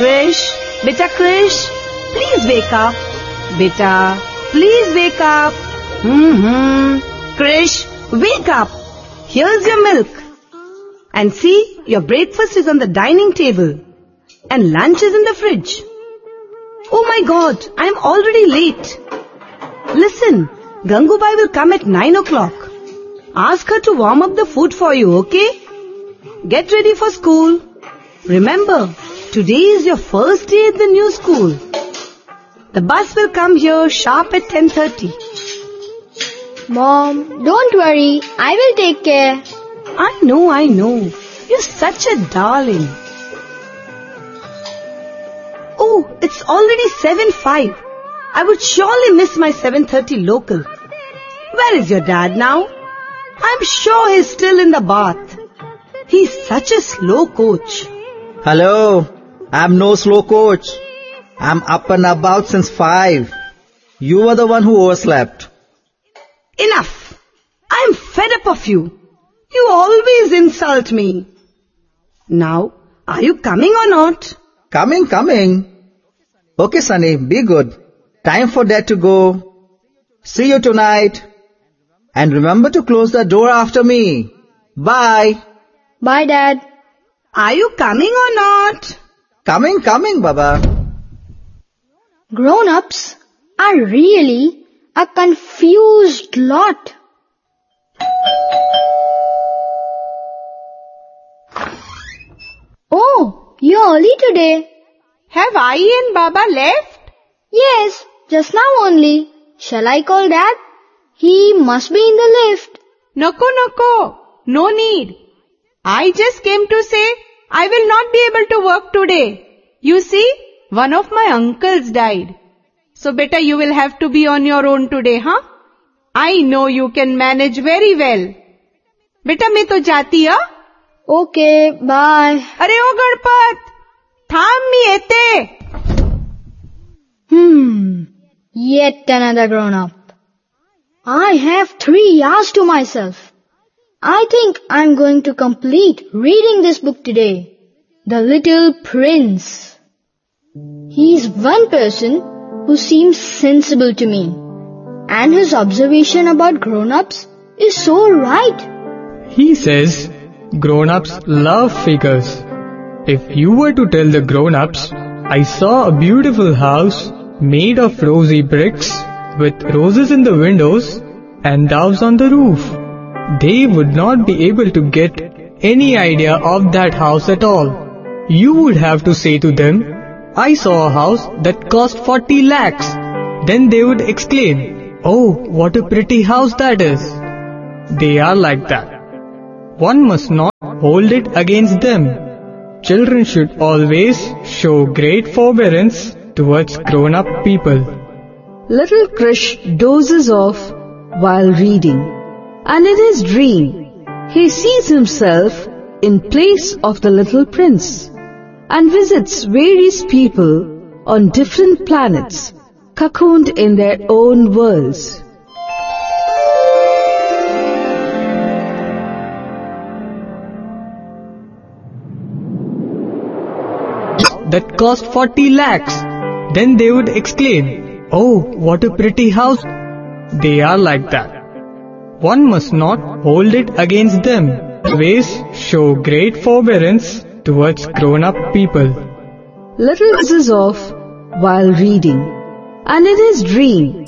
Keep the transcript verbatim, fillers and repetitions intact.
Krish, beta Krish, please wake up. Beta, please wake up. Hmm. Krish, wake up. Here's your milk. And see, your breakfast is on the dining table. And lunch is in the fridge. Oh my God, I am already late. Listen, Gangubai will come at nine o'clock. Ask her to warm up the food for you, okay? Get ready for school. Remember, today is your first day at the new school. The bus will come here sharp at ten thirty. Mom, don't worry. I will take care. I know, I know. You're such a darling. Oh, it's already seven five. I would surely miss my seven thirty local. Where is your dad now? I'm sure he's still in the bath. He's such a slow coach. Hello, I'm no slow coach. I'm up and about since five. You were the one who overslept. Enough. I'm fed up of you. You always insult me. Now, are you coming or not? Coming, coming. Okay, Sunny, be good. Time for Dad to go. See you tonight. And remember to close the door after me. Bye. Bye, Dad. Are you coming or not? Coming, coming, Baba. Grown-ups are really a confused lot. Oh, you're early today. Have I and Baba left? Yes, just now only. Shall I call Dad? He must be in the lift. Nako, nako. No need. I just came to say I will not be able to work today. You see, one of my uncles died. So beta, you will have to be on your own today, huh? I know you can manage very well. Beta, मैं तो जाती हा? Okay, bye. अरे ओ गणपत, थांब मी येते. Hmm, yet another grown-up. I have three hours to myself. I think I'm going to complete reading this book today. The Little Prince. He's one person who seems sensible to me. And his observation about grown-ups is so right. He says, grown-ups love figures. If you were to tell the grown-ups, I saw a beautiful house made of rosy bricks with roses in the windows and doves on the roof, they would not be able to get any idea of that house at all. You would have to say to them, I saw a house that cost forty lakhs. Then they would exclaim, oh, what a pretty house that is. They are like that. One must not hold it against them. Children should always show great forbearance towards grown-up people. Little Krish dozes off while reading, and in his dream he sees himself in place of the little prince and visits various people on different planets, cocooned in their own worlds. That cost forty lakhs. Then they would exclaim, oh, what a pretty house. They are like that. One must not hold it against them. Always show great forbearance towards grown-up people. Little dozes off while reading, and in his dream